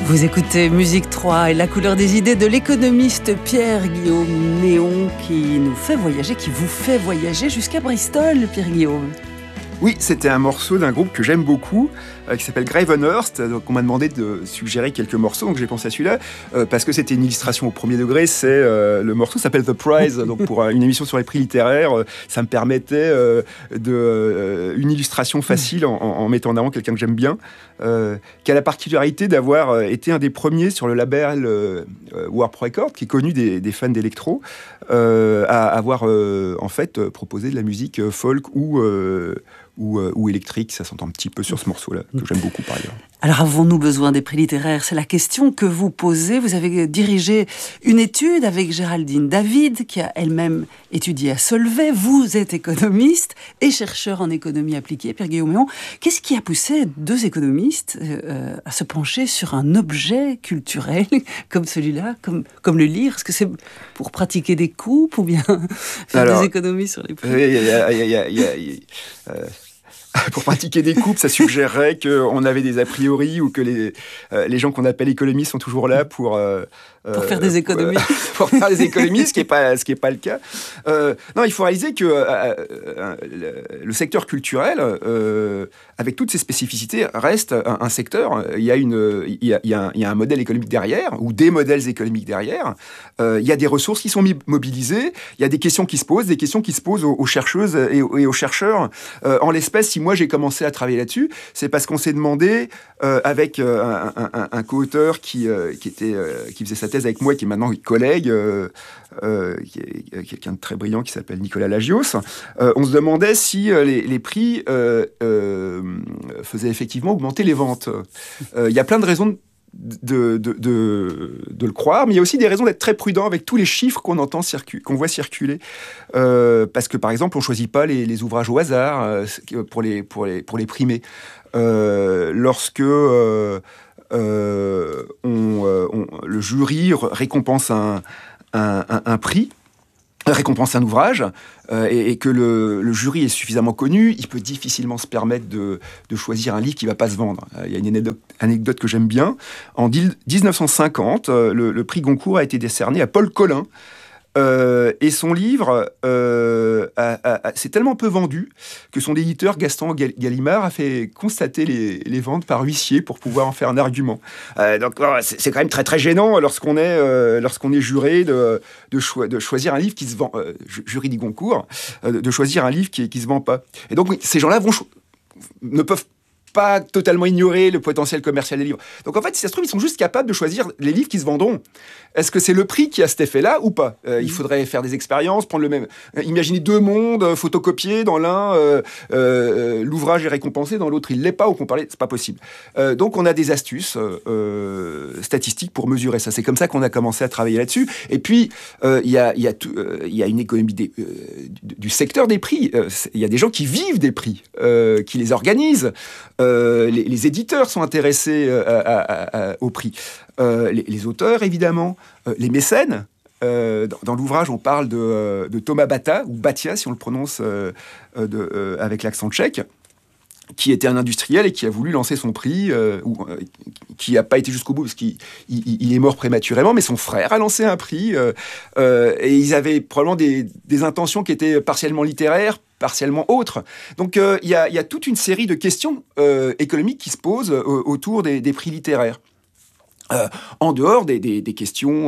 Vous écoutez Musique 3 et la couleur des idées de l'économiste Pierre-Guillaume Néon qui nous fait voyager, qui vous fait voyager jusqu'à Bristol, Pierre-Guillaume. Oui, c'était un morceau d'un groupe que j'aime beaucoup, qui s'appelle Gravenhurst. Donc on m'a demandé de suggérer quelques morceaux, donc j'ai pensé à celui-là, parce que c'était une illustration au premier degré. Le morceau s'appelle The Prize, donc pour une émission sur les prix littéraires, ça me permettait une illustration facile en mettant en avant quelqu'un que j'aime bien, qui a la particularité d'avoir été un des premiers sur le label Warp Records, qui est connu des fans d'électro, à avoir en fait proposé de la musique folk ou électrique. Ça s'entend un petit peu sur ce morceau-là, que j'aime beaucoup par ailleurs. Alors, avons-nous besoin des prix littéraires ? C'est la question que vous posez. Vous avez dirigé une étude avec Géraldine David, qui a elle-même étudié à Solvay. Vous êtes économiste et chercheur en économie appliquée, Pierre-Guillaume Néon. Qu'est-ce qui a poussé deux économistes à se pencher sur un objet culturel comme celui-là, comme le livre ? Est-ce que c'est pour pratiquer des coupes ou bien faire des économies sur les prix ? Pour pratiquer des coupes, ça suggérerait qu'on avait des a priori ou que les gens qu'on appelle économistes sont toujours là pour faire des économies. Pour faire des économies, ce qui est pas le cas. Non, il faut réaliser que le secteur culturel, avec toutes ses spécificités, reste un secteur. Il y a un modèle économique derrière, ou des modèles économiques derrière. Il y a des ressources qui sont mobilisées. Il y a des questions qui se posent, aux chercheuses et aux chercheurs. En l'espèce, si moi j'ai commencé à travailler là-dessus, c'est parce qu'on s'est demandé, avec un co-auteur qui faisait sa thèse avec moi, qui est maintenant collègue, qui est quelqu'un de très brillant qui s'appelle Nicolas Lagios, on se demandait si les prix faisaient effectivement augmenter les ventes. Il y a plein de raisons de le croire, mais il y a aussi des raisons d'être très prudent avec tous les chiffres qu'on voit circuler. Parce que, par exemple, on ne choisit pas les ouvrages au hasard pour les primer. Lorsque le jury récompense un prix, récompense un ouvrage, et que le jury est suffisamment connu, il peut difficilement se permettre de choisir un livre qui ne va pas se vendre. Il y a une anecdote que j'aime bien. En 1950, le prix Goncourt a été décerné à Paul Colin, et son livre s'est tellement peu vendu que son éditeur Gaston Gallimard a fait constater les ventes par huissier pour pouvoir en faire un argument. Donc c'est quand même très très gênant lorsqu'on est juré de choisir un livre qui se vend, jury du Goncourt, de choisir un livre qui se vend pas. Et donc ces gens-là ne peuvent pas totalement ignorer le potentiel commercial des livres. Donc en fait, si ça se trouve, ils sont juste capables de choisir les livres qui se vendront. Est-ce que c'est le prix qui a cet effet-là ou pas ? Il faudrait faire des expériences, prendre le même... Imaginez deux mondes, photocopier. Dans l'un, l'ouvrage est récompensé, dans l'autre, il ne l'est pas, ou qu'on parlait, c'est pas possible. Donc on a des astuces statistiques pour mesurer ça. C'est comme ça qu'on a commencé à travailler là-dessus. Et puis, il y a une économie du secteur des prix. Il y a des gens qui vivent des prix, qui les organisent. Les éditeurs sont intéressés au prix. Les auteurs, évidemment. Les mécènes. Dans l'ouvrage, on parle de Thomas Bata, ou Batia, si on le prononce avec l'accent tchèque, qui était un industriel et qui a voulu lancer son prix, qui n'a pas été jusqu'au bout parce qu'il est mort prématurément, mais son frère a lancé un prix, et ils avaient probablement des intentions qui étaient partiellement littéraires, partiellement autres. Donc il y a toute une série de questions économiques qui se posent autour des prix littéraires. En dehors des questions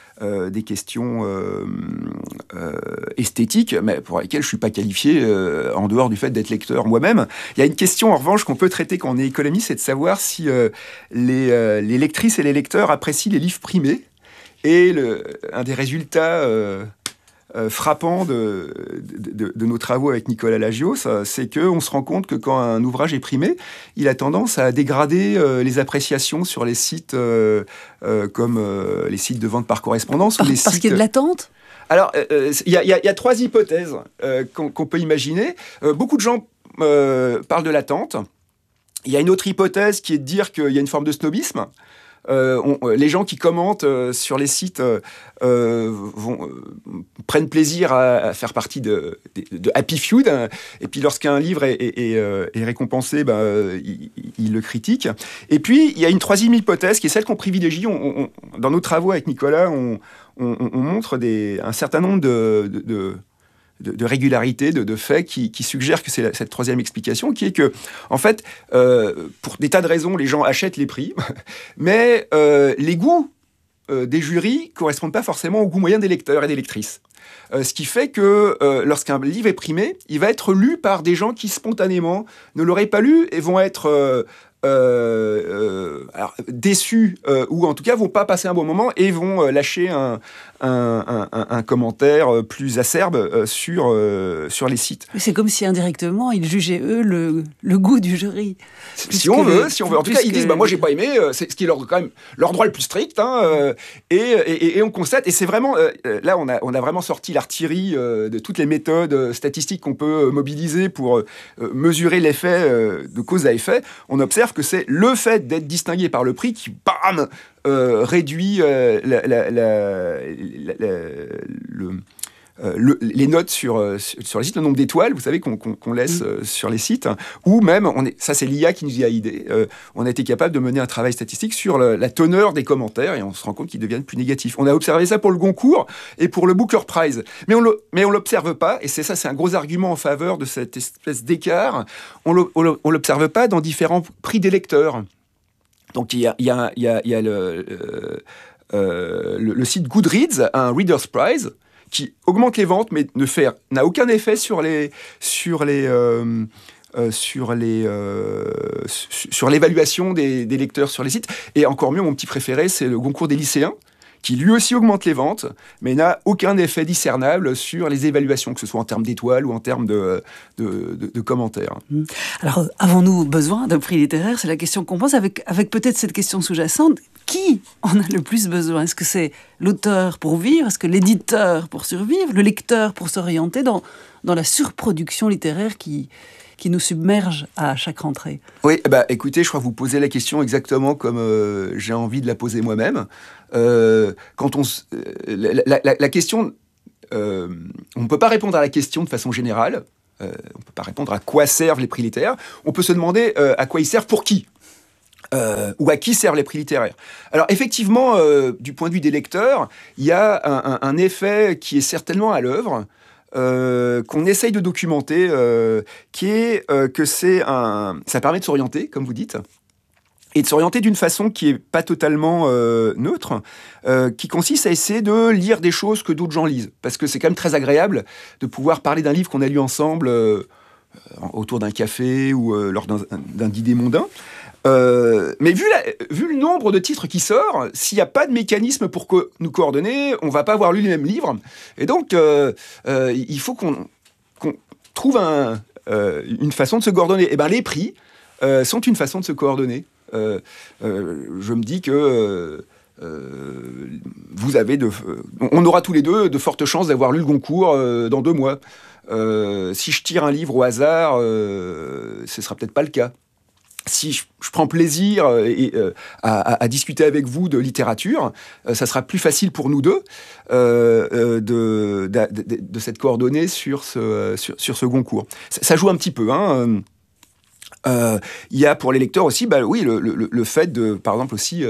esthétiques, mais pour lesquelles je ne suis pas qualifié, en dehors du fait d'être lecteur moi-même. Il y a une question, en revanche, qu'on peut traiter quand on est économiste, c'est de savoir si les lectrices et les lecteurs apprécient les livres primés. Et un des résultats frappant de nos travaux avec Nicolas Lagios, c'est qu'on se rend compte que quand un ouvrage est primé, il a tendance à dégrader les appréciations sur les sites comme les sites de vente par correspondance. Parce qu'il y a de l'attente ? Alors, il y a trois hypothèses qu'on peut imaginer. Beaucoup de gens parlent de l'attente. Il y a une autre hypothèse qui est de dire qu'il y a une forme de snobisme. Les gens qui commentent sur les sites prennent plaisir à faire partie de Happy Feud, hein, et puis lorsqu'un livre est récompensé, ils le critiquent. Et puis, il y a une troisième hypothèse qui est celle qu'on privilégie. Dans nos travaux avec Nicolas, on montre un certain nombre de régularités, de faits qui suggèrent que c'est cette troisième explication, qui est que, en fait, pour des tas de raisons, les gens achètent les prix, mais les goûts des jurys ne correspondent pas forcément aux goûts moyens des lecteurs et des lectrices. Ce qui fait que lorsqu'un livre est primé, il va être lu par des gens qui spontanément ne l'auraient pas lu et vont être déçus ou en tout cas vont pas passer un bon moment et vont lâcher un commentaire plus acerbe sur les sites. C'est comme si indirectement ils jugeaient eux le goût du jury. Si on veut. En tout cas, ils disent moi j'ai pas aimé, c'est ce qui est quand même leur droit le plus strict, hein, et on constate, et c'est vraiment là on a vraiment sorti l'artillerie de toutes les méthodes statistiques qu'on peut mobiliser pour mesurer l'effet de cause à effet. On observe que c'est le fait d'être distingué par le prix qui, bam, réduit les notes sur les sites, le nombre d'étoiles, vous savez, qu'on laisse sur les sites, ou même, ça c'est l'IA qui nous y a aidé, on a été capable de mener un travail statistique sur la teneur des commentaires, et on se rend compte qu'ils deviennent plus négatifs. On a observé ça pour le Goncourt et pour le Booker Prize, mais on l'observe pas, et c'est un gros argument en faveur de cette espèce d'écart, on l'observe pas dans différents prix des lecteurs. Donc il y a le site Goodreads, un Reader's Prize, qui augmente les ventes, mais n'a aucun effet sur l'évaluation des lecteurs sur les sites. Et encore mieux, mon petit préféré, c'est le Goncourt des lycéens, qui lui aussi augmente les ventes, mais n'a aucun effet discernable sur les évaluations, que ce soit en termes d'étoiles ou en termes de commentaires. Alors, avons-nous besoin d'un prix littéraire ? C'est la question qu'on pose, avec peut-être cette question sous-jacente. Qui en a le plus besoin ? Est-ce que c'est l'auteur pour vivre ? Est-ce que l'éditeur pour survivre ? Le lecteur pour s'orienter dans la surproduction littéraire qui nous submerge à chaque rentrée ? Oui, écoutez, je crois que vous posez la question exactement comme j'ai envie de la poser moi-même. La question, on ne peut pas répondre à la question de façon générale. On ne peut pas répondre à quoi servent les prix littéraires. On peut se demander à quoi ils servent pour qui. Ou à qui servent les prix littéraires. Alors effectivement, du point de vue des lecteurs, il y a un effet qui est certainement à l'œuvre, qu'on essaye de documenter, qui est que ça permet de s'orienter, comme vous dites, et de s'orienter d'une façon qui n'est pas totalement neutre, qui consiste à essayer de lire des choses que d'autres gens lisent. Parce que c'est quand même très agréable de pouvoir parler d'un livre qu'on a lu ensemble autour d'un café ou lors d'un dîner mondain. Mais vu le nombre de titres qui sort, s'il n'y a pas de mécanisme pour nous coordonner, on ne va pas avoir lu les mêmes livres. Et donc, il faut qu'on trouve une façon de se coordonner. Et les prix sont une façon de se coordonner. Je me dis que on aura tous les deux de fortes chances d'avoir lu le Goncourt dans 2 mois. Si je tire un livre au hasard, ce ne sera peut-être pas le cas. Si je prends plaisir à discuter avec vous de littérature, ça sera plus facile pour nous deux de s'être coordonnés sur ce Goncourt. Ça joue un petit peu. Il y a pour les lecteurs aussi, oui, le fait de, par exemple aussi,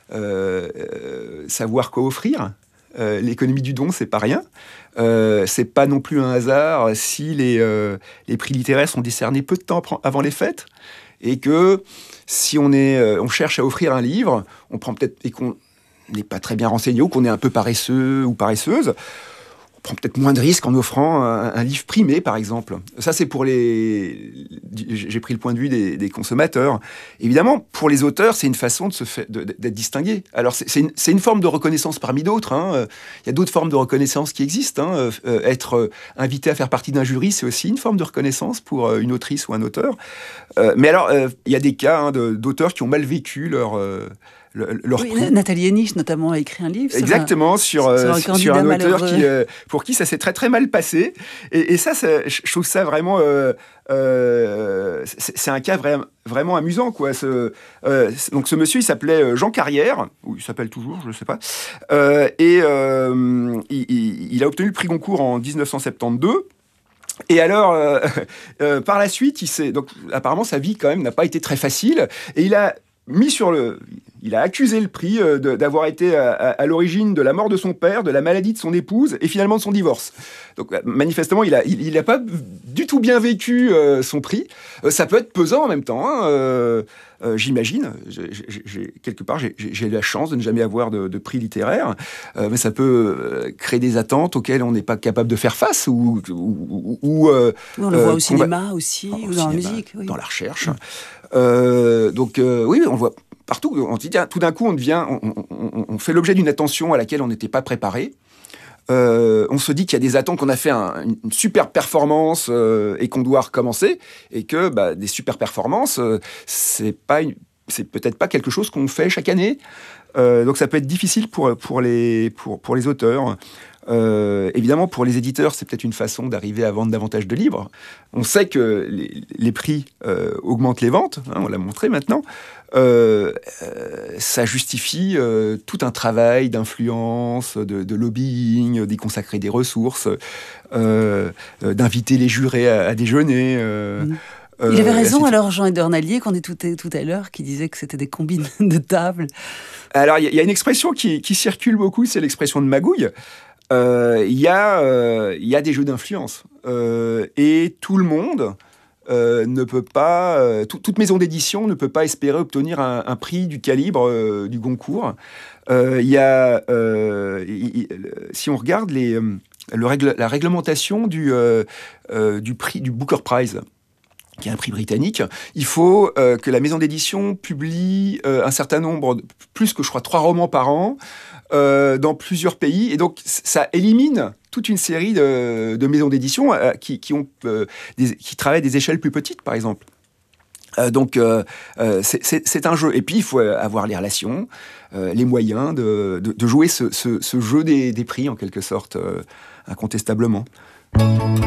savoir quoi offrir. L'économie du don, c'est pas rien. C'est pas non plus un hasard si les prix littéraires sont décernés peu de temps avant les fêtes. Et que si on cherche à offrir un livre, on prend peut-être, et qu'on n'est pas très bien renseigné ou qu'on est un peu paresseux ou paresseuse, on prend peut-être moins de risques en offrant un livre primé, par exemple. Ça, c'est pour j'ai pris le point de vue des consommateurs. Évidemment, pour les auteurs, c'est une façon d'être distingué. Alors, c'est une forme de reconnaissance parmi d'autres. Il y a d'autres formes de reconnaissance qui existent. Être invité à faire partie d'un jury, c'est aussi une forme de reconnaissance pour une autrice ou un auteur. Mais alors, il y a des cas d'auteurs qui ont mal vécu leur prix. Nathalie Henich, notamment, a écrit un livre. Exactement, sur un auteur qui pour qui ça s'est très très mal passé. Et ça, je trouve ça vraiment... c'est un cas vraiment amusant, quoi. Donc ce monsieur, il s'appelait Jean Carrière, ou il s'appelle toujours, je ne sais pas. Il a obtenu le prix Goncourt en 1972. Et alors, par la suite, donc apparemment sa vie quand même n'a pas été très facile, et il a accusé le prix d'avoir été à l'origine de la mort de son père, de la maladie de son épouse et finalement de son divorce. Donc manifestement, il n'a pas du tout bien vécu son prix. Ça peut être pesant en même temps, hein, j'imagine. Quelque part, j'ai eu la chance de ne jamais avoir de prix littéraire, mais ça peut créer des attentes auxquelles on n'est pas capable de faire face. On le voit au cinéma aussi, ou dans la musique. Oui. Dans la recherche. Oui, on le voit partout. Tout d'un coup, on fait l'objet d'une attention à laquelle on n'était pas préparé. On se dit qu'il y a des attentes, qu'on a fait une super performance et qu'on doit recommencer, et que des super performances, c'est peut-être pas quelque chose qu'on fait chaque année. Donc ça peut être difficile pour les auteurs. Évidemment, pour les éditeurs, c'est peut-être une façon d'arriver à vendre davantage de livres. On sait que les prix augmentent les ventes, hein, on l'a montré maintenant. Ça justifie tout un travail d'influence, de lobbying, d'y consacrer des ressources, d'inviter les jurés à déjeuner. Il avait raison alors, Jean-Édouard Nallier, qu'on est tout à l'heure, qui disait que c'était des combines de table. Alors, il y a une expression qui circule beaucoup, c'est l'expression de magouille. Il y a des jeux d'influence. Et tout le monde ne peut pas... toute maison d'édition ne peut pas espérer obtenir un prix du calibre du Goncourt. Si on regarde la réglementation du prix du Booker Prize, qui est un prix britannique, il faut que la maison d'édition publie un certain nombre, plus que je crois 3 romans par an, dans plusieurs pays. Et donc, ça élimine toute une série de maisons d'édition qui travaillent à des échelles plus petites, par exemple. Donc, c'est un jeu. Et puis, il faut avoir les relations, les moyens de jouer ce jeu des prix, en quelque sorte, incontestablement.